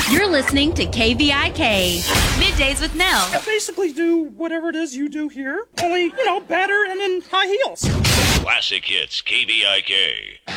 You're listening to KVIK, Middays with Nell. I basically do whatever it is you do here, only, better and in high heels. Classic hits, KVIK.